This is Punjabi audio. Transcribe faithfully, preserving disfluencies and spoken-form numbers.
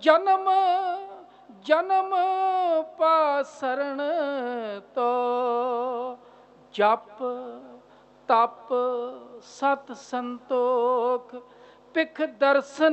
ਜਨਮ ਜਨਮ ਪਾਸਰਣ ਤੋ ਜਪ ਤਪ ਸਤ ਸੰਤੋਖ ਪਿਖ ਦਰਸ਼ਨ